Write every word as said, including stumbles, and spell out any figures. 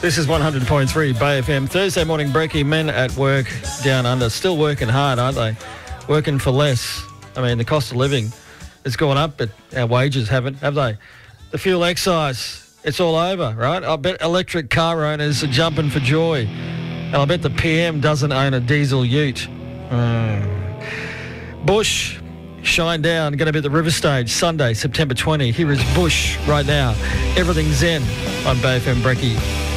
This is one hundred point three Bay F M. Thursday morning brekkie. Men at work down under. Still working hard, aren't they? Working for less. I mean, the cost of living has gone up, but our wages haven't, have they? The fuel excise, it's all over, right? I bet electric car owners are jumping for joy. And I bet the P M doesn't own a diesel ute. Mm. Bush, Shine Down, going to be at the River Stage Sunday, September twentieth. Here is Bush right now. Everything Zen on Bay F M Brekkie.